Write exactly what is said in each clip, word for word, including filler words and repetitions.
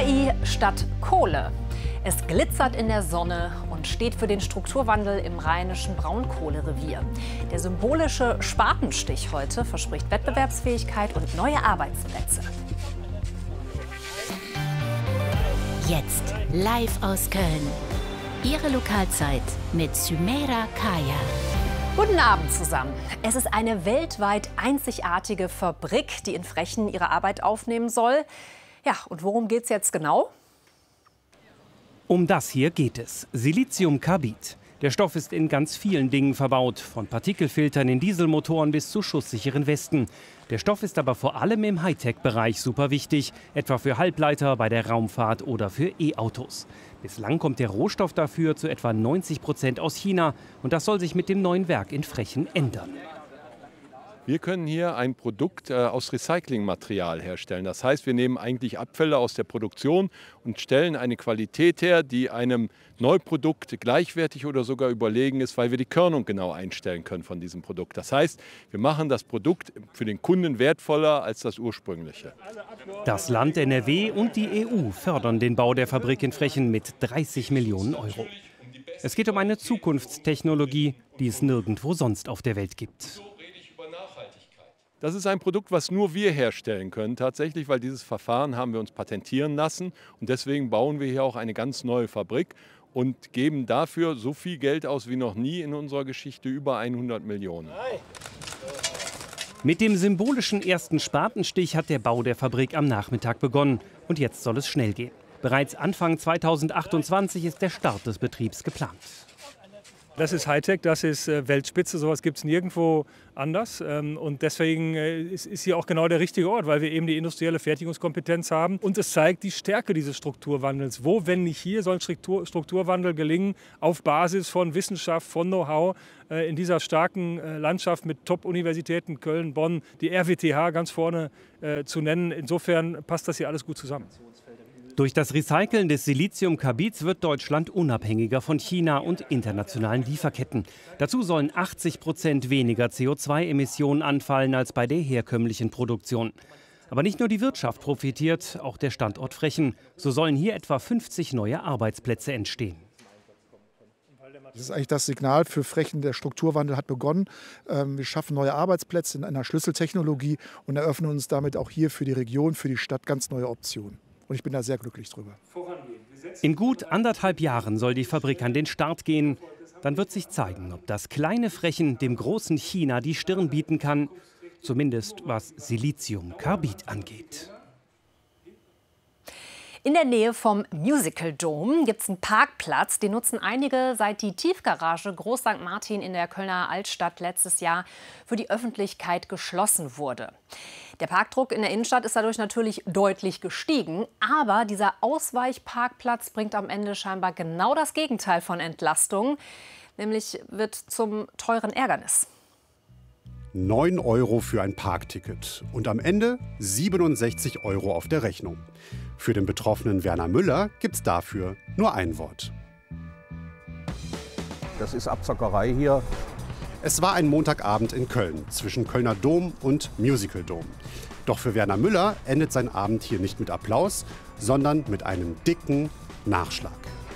K I statt Kohle. Es glitzert in der Sonne und steht für den Strukturwandel im rheinischen Braunkohlerevier. Der symbolische Spatenstich heute verspricht Wettbewerbsfähigkeit und neue Arbeitsplätze. Jetzt live aus Köln. Ihre Lokalzeit mit Sümeira Kaya. Guten Abend zusammen. Es ist eine weltweit einzigartige Fabrik, die in Frechen ihre Arbeit aufnehmen soll. Ja, und worum geht es jetzt genau? Um das hier geht es. Siliziumkarbid. Der Stoff ist in ganz vielen Dingen verbaut, von Partikelfiltern in Dieselmotoren bis zu schusssicheren Westen. Der Stoff ist aber vor allem im Hightech-Bereich super wichtig, etwa für Halbleiter, bei der Raumfahrt oder für E-Autos. Bislang kommt der Rohstoff dafür zu etwa neunzig Prozent aus China und das soll sich mit dem neuen Werk in Frechen ändern. Wir können hier ein Produkt äh, aus Recyclingmaterial herstellen. Das heißt, wir nehmen eigentlich Abfälle aus der Produktion und stellen eine Qualität her, die einem Neuprodukt gleichwertig oder sogar überlegen ist, weil wir die Körnung genau einstellen können von diesem Produkt. Das heißt, wir machen das Produkt für den Kunden wertvoller als das ursprüngliche. Das Land N R W und die E U fördern den Bau der Fabrik in Frechen mit dreißig Millionen Euro. Es geht um eine Zukunftstechnologie, die es nirgendwo sonst auf der Welt gibt. Das ist ein Produkt, was nur wir herstellen können, tatsächlich, weil dieses Verfahren haben wir uns patentieren lassen. Und deswegen bauen wir hier auch eine ganz neue Fabrik und geben dafür so viel Geld aus wie noch nie in unserer Geschichte, über hundert Millionen. Mit dem symbolischen ersten Spatenstich hat der Bau der Fabrik am Nachmittag begonnen. Und jetzt soll es schnell gehen. Bereits Anfang zweitausendachtundzwanzig ist der Start des Betriebs geplant. Das ist Hightech, das ist Weltspitze, sowas gibt es nirgendwo anders. Und deswegen ist hier auch genau der richtige Ort, weil wir eben die industrielle Fertigungskompetenz haben. Und es zeigt die Stärke dieses Strukturwandels. Wo, wenn nicht hier, soll Struktur, Strukturwandel gelingen, auf Basis von Wissenschaft, von Know-how, in dieser starken Landschaft mit Top-Universitäten, Köln, Bonn, die R W T H ganz vorne zu nennen. Insofern passt das hier alles gut zusammen. Durch das Recyceln des Siliziumkarbids wird Deutschland unabhängiger von China und internationalen Lieferketten. Dazu sollen achtzig Prozent weniger C O zwei Emissionen anfallen als bei der herkömmlichen Produktion. Aber nicht nur die Wirtschaft profitiert, auch der Standort Frechen. So sollen hier etwa fünfzig neue Arbeitsplätze entstehen. Das ist eigentlich das Signal für Frechen, der Strukturwandel hat begonnen. Wir schaffen neue Arbeitsplätze in einer Schlüsseltechnologie und eröffnen uns damit auch hier für die Region, für die Stadt ganz neue Optionen. Und ich bin da sehr glücklich drüber. In gut anderthalb Jahren soll die Fabrik an den Start gehen. Dann wird sich zeigen, ob das kleine Frechen dem großen China die Stirn bieten kann. Zumindest was Siliziumkarbid angeht. In der Nähe vom Musical Dome gibt es einen Parkplatz. Den nutzen einige, seit die Tiefgarage Groß Sankt Martin in der Kölner Altstadt letztes Jahr für die Öffentlichkeit geschlossen wurde. Der Parkdruck in der Innenstadt ist dadurch natürlich deutlich gestiegen. Aber dieser Ausweichparkplatz bringt am Ende scheinbar genau das Gegenteil von Entlastung. Nämlich wird zum teuren Ärgernis. neun Euro für ein Parkticket und am Ende siebenundsechzig Euro auf der Rechnung. Für den betroffenen Werner Müller gibt es dafür nur ein Wort. Das ist Abzockerei hier. Es war ein Montagabend in Köln zwischen Kölner Dom und Musical Dome. Doch für Werner Müller endet sein Abend hier nicht mit Applaus, sondern mit einem dicken Nachschlag.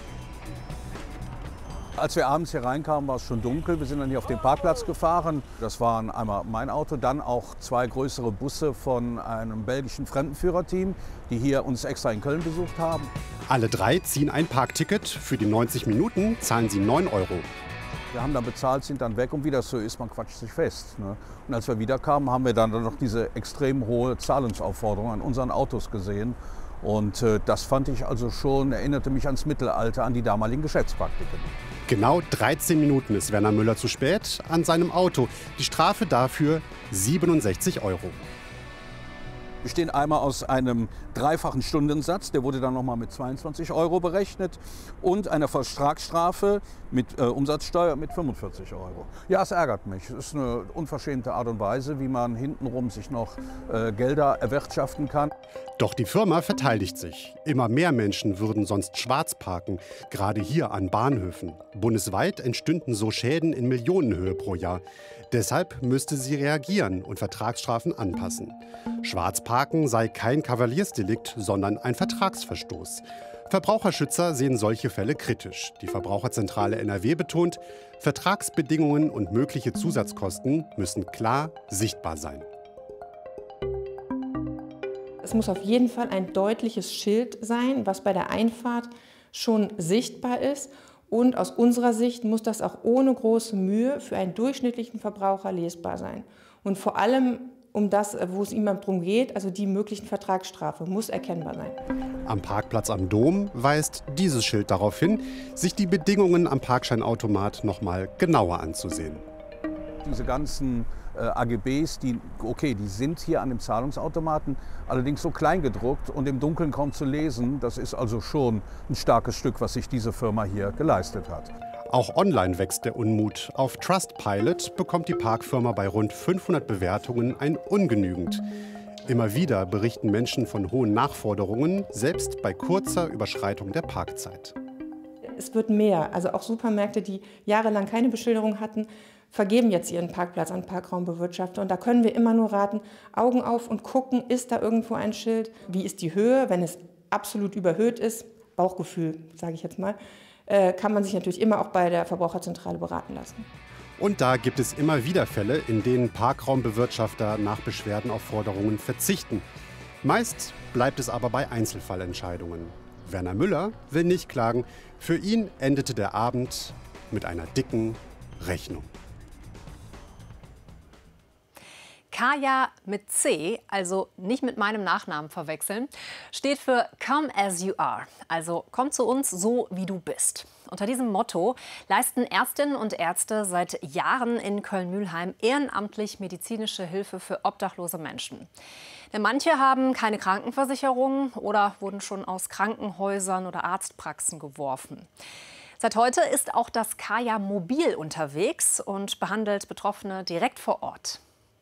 Als wir abends hier reinkamen, war es schon dunkel. Wir sind dann hier auf den Parkplatz gefahren. Das waren einmal mein Auto, dann auch zwei größere Busse von einem belgischen Fremdenführerteam, die hier uns extra in Köln besucht haben. Alle drei ziehen ein Parkticket. Für die neunzig Minuten zahlen sie neun Euro. Wir haben dann bezahlt, sind dann weg und wie das so ist, man quatscht sich fest. Ne? Und als wir wiederkamen, haben wir dann noch diese extrem hohe Zahlungsaufforderung an unseren Autos gesehen. Und äh, das fand ich also schon, erinnerte mich ans Mittelalter, an die damaligen Geschäftspraktiken. Genau dreizehn Minuten ist Werner Müller zu spät an seinem Auto. Die Strafe dafür siebenundsechzig Euro. bestehen einmal aus einem dreifachen Stundensatz, der wurde dann nochmal mit zweiundzwanzig Euro berechnet, und einer Vertragsstrafe mit äh, Umsatzsteuer mit fünfundvierzig Euro. Ja, es ärgert mich. Es ist eine unverschämte Art und Weise, wie man hintenrum sich noch äh, Gelder erwirtschaften kann. Doch die Firma verteidigt sich. Immer mehr Menschen würden sonst schwarz parken, gerade hier an Bahnhöfen. Bundesweit entstünden so Schäden in Millionenhöhe pro Jahr. Deshalb müsste sie reagieren und Vertragsstrafen anpassen. Schwarzparken sei kein Kavaliersdelikt, sondern ein Vertragsverstoß. Verbraucherschützer sehen solche Fälle kritisch. Die Verbraucherzentrale N R W betont, Vertragsbedingungen und mögliche Zusatzkosten müssen klar sichtbar sein. Es muss auf jeden Fall ein deutliches Schild sein, was bei der Einfahrt schon sichtbar ist. Und aus unserer Sicht muss das auch ohne große Mühe für einen durchschnittlichen Verbraucher lesbar sein. Und vor allem um das, wo es ihm darum geht, also die möglichen Vertragsstrafe, muss erkennbar sein. Am Parkplatz am Dom weist dieses Schild darauf hin, sich die Bedingungen am Parkscheinautomat noch mal genauer anzusehen. Diese ganzen äh, A G Bs, die, okay, die sind hier an dem Zahlungsautomaten, allerdings so klein gedruckt und im Dunkeln kaum zu lesen. Das ist also schon ein starkes Stück, was sich diese Firma hier geleistet hat. Auch online wächst der Unmut. Auf Trustpilot bekommt die Parkfirma bei rund fünfhundert Bewertungen ein Ungenügend. Immer wieder berichten Menschen von hohen Nachforderungen, selbst bei kurzer Überschreitung der Parkzeit. Es wird mehr. Also auch Supermärkte, die jahrelang keine Beschilderung hatten, vergeben jetzt ihren Parkplatz an Parkraumbewirtschafter. Und da können wir immer nur raten, Augen auf und gucken, ist da irgendwo ein Schild? Wie ist die Höhe? Wenn es absolut überhöht ist, Bauchgefühl, sage ich jetzt mal, äh, kann man sich natürlich immer auch bei der Verbraucherzentrale beraten lassen. Und da gibt es immer wieder Fälle, in denen Parkraumbewirtschafter nach Beschwerden auf Forderungen verzichten. Meist bleibt es aber bei Einzelfallentscheidungen. Werner Müller will nicht klagen. Für ihn endete der Abend mit einer dicken Rechnung. Kaya mit C, also nicht mit meinem Nachnamen verwechseln, steht für Come as you are, also komm zu uns so, wie du bist. Unter diesem Motto leisten Ärztinnen und Ärzte seit Jahren in Köln-Mülheim ehrenamtlich medizinische Hilfe für obdachlose Menschen. Denn manche haben keine Krankenversicherung oder wurden schon aus Krankenhäusern oder Arztpraxen geworfen. Seit heute ist auch das Kaya Mobil unterwegs und behandelt Betroffene direkt vor Ort.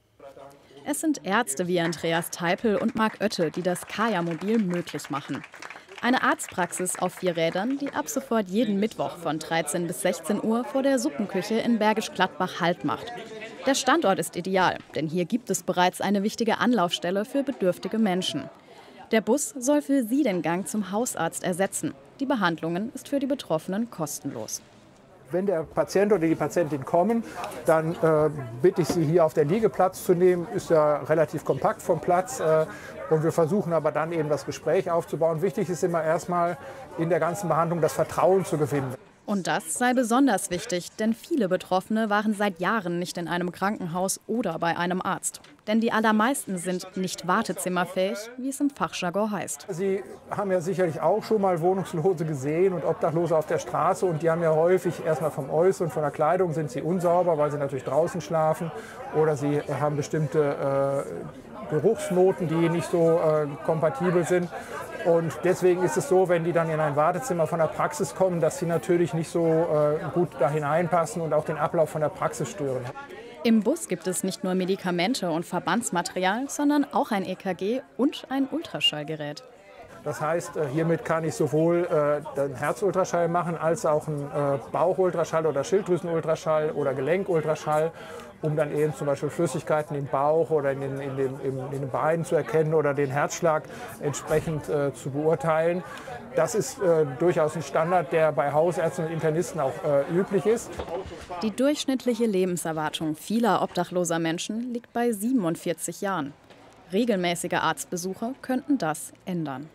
Es sind Ärzte wie Andreas Teipel und Marc Oette, die das Kaya Mobil möglich machen. Eine Arztpraxis auf vier Rädern, die ab sofort jeden Mittwoch von dreizehn bis sechzehn Uhr vor der Suppenküche in Bergisch Gladbach Halt macht. Der Standort ist ideal, denn hier gibt es bereits eine wichtige Anlaufstelle für bedürftige Menschen. Der Bus soll für sie den Gang zum Hausarzt ersetzen. Die Behandlung ist für die Betroffenen kostenlos. Wenn der Patient oder die Patientin kommen, dann äh, bitte ich Sie, hier auf den Liegeplatz zu nehmen. Ist ja relativ kompakt vom Platz. Äh, und wir versuchen aber dann eben das Gespräch aufzubauen. Wichtig ist immer erstmal in der ganzen Behandlung das Vertrauen zu gewinnen. Und das sei besonders wichtig, denn viele Betroffene waren seit Jahren nicht in einem Krankenhaus oder bei einem Arzt. Denn die allermeisten sind nicht wartezimmerfähig, wie es im Fachjargon heißt. Sie haben ja sicherlich auch schon mal Wohnungslose gesehen und Obdachlose auf der Straße. Und die haben ja häufig erstmal vom Äußeren, von der Kleidung sind sie unsauber, weil sie natürlich draußen schlafen. Oder sie haben bestimmte äh, Geruchsnoten, die nicht so äh, kompatibel sind. Und deswegen ist es so, wenn die dann in ein Wartezimmer von der Praxis kommen, dass sie natürlich nicht so äh, gut da hineinpassen und auch den Ablauf von der Praxis stören. Im Bus gibt es nicht nur Medikamente und Verbandsmaterial, sondern auch ein E K G und ein Ultraschallgerät. Das heißt, hiermit kann ich sowohl äh, den Herzultraschall machen, als auch einen äh, Bauchultraschall oder Schilddrüsenultraschall oder Gelenkultraschall, um dann eben zum Beispiel Flüssigkeiten im Bauch oder in den, in den, in den Beinen zu erkennen oder den Herzschlag entsprechend äh, zu beurteilen. Das ist äh, durchaus ein Standard, der bei Hausärzten und Internisten auch äh, üblich ist. Die durchschnittliche Lebenserwartung vieler obdachloser Menschen liegt bei siebenundvierzig Jahren. Regelmäßige Arztbesuche könnten das ändern.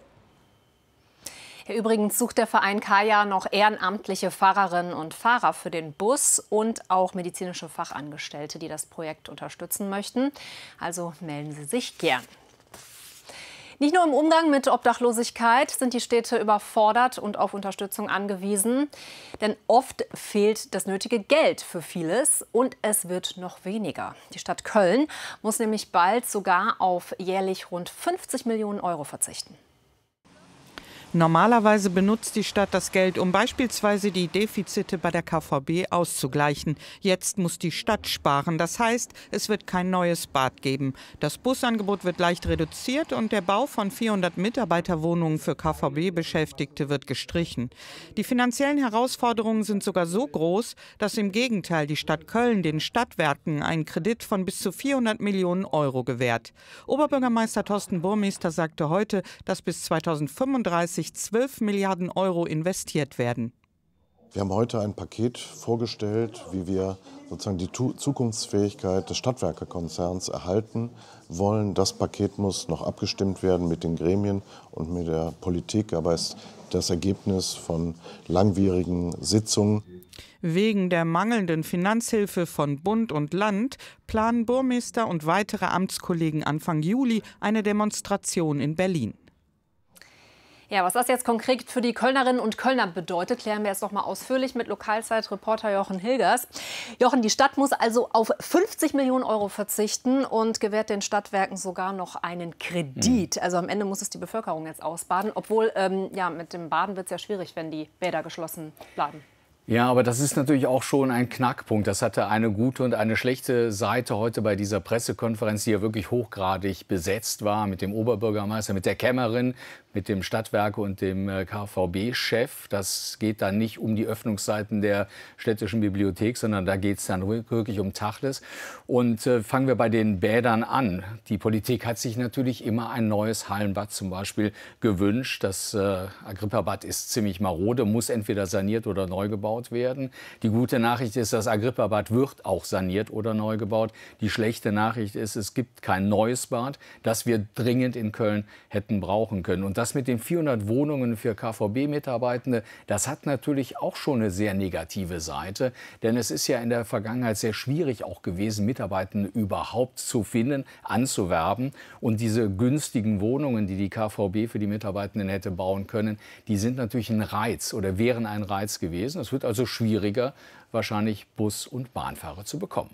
Ja, übrigens sucht der Verein Kaya noch ehrenamtliche Fahrerinnen und Fahrer für den Bus und auch medizinische Fachangestellte, die das Projekt unterstützen möchten. Also melden Sie sich gern. Nicht nur im Umgang mit Obdachlosigkeit sind die Städte überfordert und auf Unterstützung angewiesen. Denn oft fehlt das nötige Geld für vieles und es wird noch weniger. Die Stadt Köln muss nämlich bald sogar auf jährlich rund fünfzig Millionen Euro verzichten. Normalerweise benutzt die Stadt das Geld, um beispielsweise die Defizite bei der K V B auszugleichen. Jetzt muss die Stadt sparen. Das heißt, es wird kein neues Bad geben. Das Busangebot wird leicht reduziert und der Bau von vierhundert Mitarbeiterwohnungen für K V B-Beschäftigte wird gestrichen. Die finanziellen Herausforderungen sind sogar so groß, dass im Gegenteil die Stadt Köln den Stadtwerken einen Kredit von bis zu vierhundert Millionen Euro gewährt. Oberbürgermeister Thorsten Burmester sagte heute, dass bis zweitausendfünfunddreißig zwölf Milliarden Euro investiert werden. Wir haben heute ein Paket vorgestellt, wie wir sozusagen die Zukunftsfähigkeit des Stadtwerkekonzerns erhalten wollen. Das Paket muss noch abgestimmt werden mit den Gremien und mit der Politik, aber es ist das Ergebnis von langwierigen Sitzungen. Wegen der mangelnden Finanzhilfe von Bund und Land planen Burmester und weitere Amtskollegen Anfang Juli eine Demonstration in Berlin. Ja, was das jetzt konkret für die Kölnerinnen und Kölner bedeutet, klären wir jetzt noch mal ausführlich mit Lokalzeit-Reporter Jochen Hilgers. Jochen, die Stadt muss also auf fünfzig Millionen Euro verzichten und gewährt den Stadtwerken sogar noch einen Kredit. Mhm. Also am Ende muss es die Bevölkerung jetzt ausbaden, obwohl ähm, ja, mit dem Baden wird es ja schwierig, wenn die Bäder geschlossen bleiben. Ja, aber das ist natürlich auch schon ein Knackpunkt. Das hatte eine gute und eine schlechte Seite heute bei dieser Pressekonferenz, die ja wirklich hochgradig besetzt war mit dem Oberbürgermeister, mit der Kämmerin, mit dem Stadtwerke und dem K V B-Chef. Das geht dann nicht um die Öffnungszeiten der städtischen Bibliothek, sondern da geht es dann wirklich um Tacheles. Und äh, fangen wir bei den Bädern an. Die Politik hat sich natürlich immer ein neues Hallenbad zum Beispiel gewünscht. Das äh, Agrippa-Bad ist ziemlich marode, muss entweder saniert oder neu gebaut werden. Die gute Nachricht ist, das Agrippa-Bad wird auch saniert oder neu gebaut. Die schlechte Nachricht ist, es gibt kein neues Bad, das wir dringend in Köln hätten brauchen können. Und das mit den vierhundert Wohnungen für K V B-Mitarbeitende, das hat natürlich auch schon eine sehr negative Seite. Denn es ist ja in der Vergangenheit sehr schwierig auch gewesen, Mitarbeitende überhaupt zu finden, anzuwerben. Und diese günstigen Wohnungen, die die K V B für die Mitarbeitenden hätte bauen können, die sind natürlich ein Reiz oder wären ein Reiz gewesen. Es wird also schwieriger, wahrscheinlich Bus- und Bahnfahrer zu bekommen.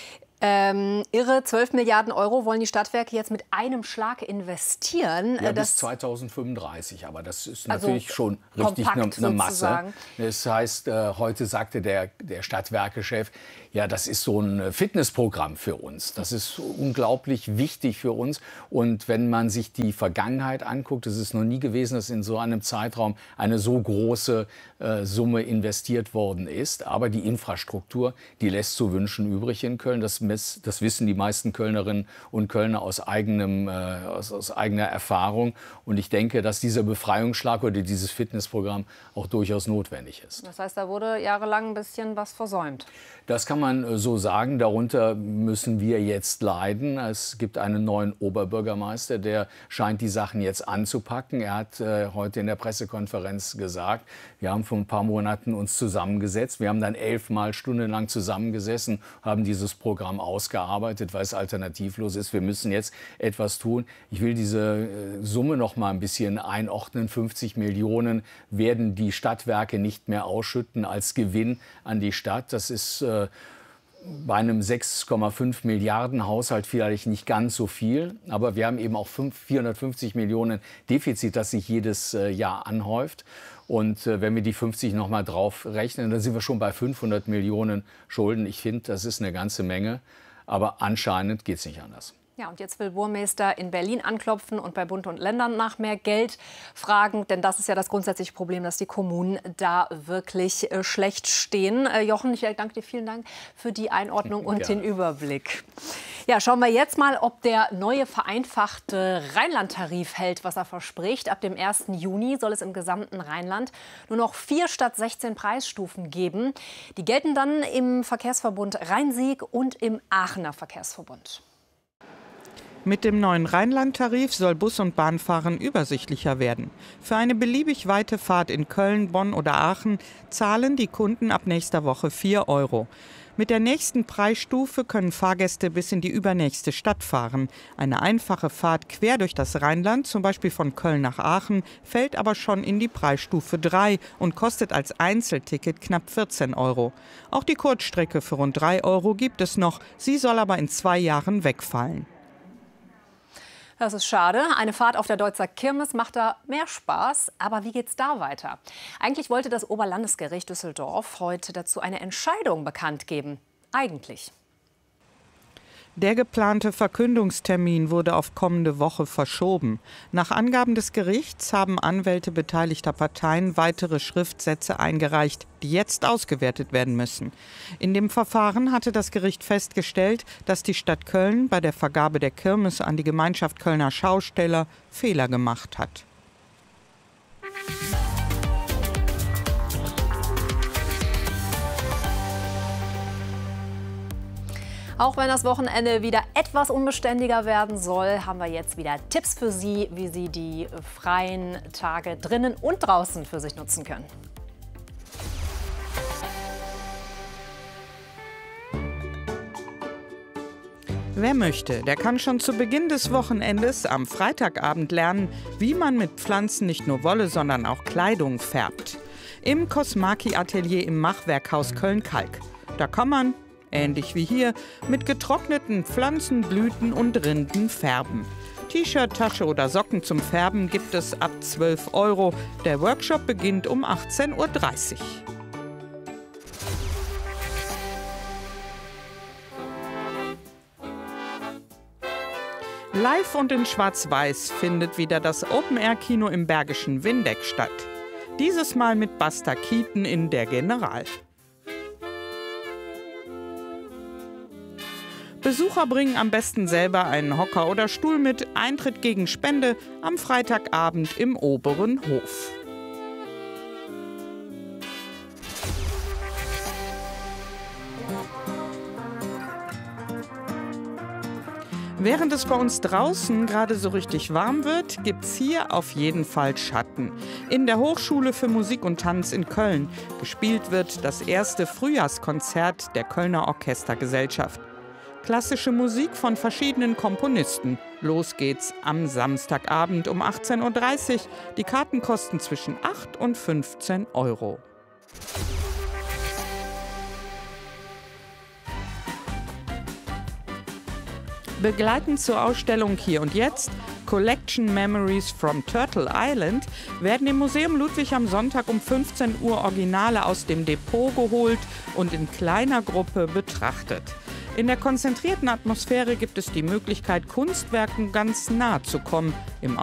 Ähm, irre zwölf Milliarden Euro wollen die Stadtwerke jetzt mit einem Schlag investieren. Ja, das bis zweitausendfünfunddreißig, aber das ist also natürlich schon richtig eine, eine Masse. Sozusagen. Das heißt, äh, heute sagte der, der Stadtwerkechef, ja, das ist so ein Fitnessprogramm für uns. Das ist unglaublich wichtig für uns. Und wenn man sich die Vergangenheit anguckt, es ist noch nie gewesen, dass in so einem Zeitraum eine so große äh, Summe investiert worden ist. Aber die Infrastruktur, die lässt zu wünschen übrig in Köln. Das Das wissen die meisten Kölnerinnen und Kölner aus, eigenem, äh, aus, aus eigener Erfahrung. Und ich denke, dass dieser Befreiungsschlag oder dieses Fitnessprogramm auch durchaus notwendig ist. Das heißt, da wurde jahrelang ein bisschen was versäumt. Das kann man so sagen. Darunter müssen wir jetzt leiden. Es gibt einen neuen Oberbürgermeister, der scheint die Sachen jetzt anzupacken. Er hat äh, heute in der Pressekonferenz gesagt, wir haben vor ein paar Monaten uns zusammengesetzt. Wir haben dann elfmal stundenlang zusammengesessen, haben dieses Programm ausgearbeitet, weil es alternativlos ist. Wir müssen jetzt etwas tun. Ich will diese äh, Summe noch mal ein bisschen einordnen. fünfzig Millionen werden die Stadtwerke nicht mehr ausschütten als Gewinn an die Stadt. Das ist äh, bei einem sechs Komma fünf Milliarden Haushalt vielleicht nicht ganz so viel. Aber wir haben eben auch vierhundertfünfzig Millionen Defizit, das sich jedes äh, Jahr anhäuft. Und äh, wenn wir die fünfzig noch mal drauf rechnen, dann sind wir schon bei fünfhundert Millionen Schulden. Ich finde, das ist eine ganze Menge. Aber anscheinend geht es nicht anders. Ja, und jetzt will Burmester in Berlin anklopfen und bei Bund und Ländern nach mehr Geld fragen. Denn das ist ja das grundsätzliche Problem, dass die Kommunen da wirklich äh, schlecht stehen. Äh, Jochen, ich danke dir, vielen Dank für die Einordnung und den Überblick. Ja, schauen wir jetzt mal, ob der neue vereinfachte Rheinland-Tarif hält, was er verspricht. Ab dem ersten Juni soll es im gesamten Rheinland nur noch vier statt sechzehn Preisstufen geben. Die gelten dann im Verkehrsverbund Rhein-Sieg und im Aachener Verkehrsverbund. Mit dem neuen Rheinland-Tarif soll Bus- und Bahnfahren übersichtlicher werden. Für eine beliebig weite Fahrt in Köln, Bonn oder Aachen zahlen die Kunden ab nächster Woche vier Euro. Mit der nächsten Preisstufe können Fahrgäste bis in die übernächste Stadt fahren. Eine einfache Fahrt quer durch das Rheinland, zum Beispiel von Köln nach Aachen, fällt aber schon in die Preisstufe drei und kostet als Einzelticket knapp vierzehn Euro. Auch die Kurzstrecke für rund drei Euro gibt es noch. Sie soll aber in zwei Jahren wegfallen. Das ist schade. Eine Fahrt auf der Deutzer Kirmes macht da mehr Spaß. Aber wie geht's da weiter? Eigentlich wollte das Oberlandesgericht Düsseldorf heute dazu eine Entscheidung bekannt geben. Eigentlich. Der geplante Verkündungstermin wurde auf kommende Woche verschoben. Nach Angaben des Gerichts haben Anwälte beteiligter Parteien weitere Schriftsätze eingereicht, die jetzt ausgewertet werden müssen. In dem Verfahren hatte das Gericht festgestellt, dass die Stadt Köln bei der Vergabe der Kirmes an die Gemeinschaft Kölner Schausteller Fehler gemacht hat. Auch wenn das Wochenende wieder etwas unbeständiger werden soll, haben wir jetzt wieder Tipps für Sie, wie Sie die freien Tage drinnen und draußen für sich nutzen können. Wer möchte, der kann schon zu Beginn des Wochenendes am Freitagabend lernen, wie man mit Pflanzen nicht nur Wolle, sondern auch Kleidung färbt. Im Cosmaki-Atelier im Machwerkhaus Köln-Kalk. Da kann man, ähnlich wie hier, mit getrockneten Pflanzen, Blüten und Rinden färben. T-Shirt, Tasche oder Socken zum Färben gibt es ab zwölf Euro. Der Workshop beginnt um achtzehn Uhr dreißig. Live und in Schwarz-Weiß findet wieder das Open-Air-Kino im Bergischen Windeck statt. Dieses Mal mit Buster Keaton in Der General. Besucher bringen am besten selber einen Hocker oder Stuhl mit. Eintritt gegen Spende am Freitagabend im oberen Hof. Während es bei uns draußen gerade so richtig warm wird, gibt's hier auf jeden Fall Schatten. In der Hochschule für Musik und Tanz in Köln. Gespielt wird das erste Frühjahrskonzert der Kölner Orchestergesellschaft. Klassische Musik von verschiedenen Komponisten. Los geht's am Samstagabend um achtzehn Uhr dreißig. Die Karten kosten zwischen acht und fünfzehn Euro. Begleitend zur Ausstellung Hier und Jetzt, Collection Memories from Turtle Island, werden im Museum Ludwig am Sonntag um fünfzehn Uhr Originale aus dem Depot geholt und in kleiner Gruppe betrachtet. In der konzentrierten Atmosphäre gibt es die Möglichkeit, Kunstwerken ganz nah zu kommen. Im